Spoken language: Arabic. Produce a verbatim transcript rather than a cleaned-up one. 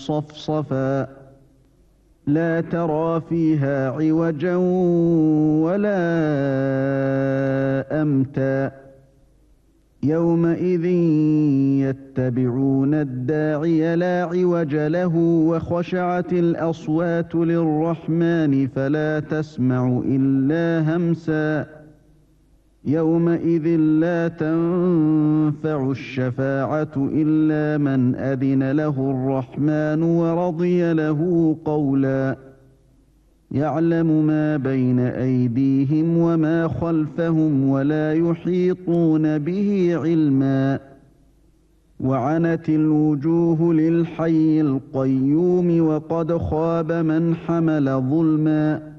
صفصفا لا ترى فيها عوجا ولا أمتا يومئذ يتبعون الداعي لا عوج له وخشعت الأصوات للرحمن فلا تسمع إلا همسا يومئذ لا تنفع الشفاعة إلا من أذن له الرحمن ورضي له قولا يعلم ما بين أيديهم وما خلفهم ولا يحيطون به علما وعنت الوجوه للحي القيوم وقد خاب من حمل ظلما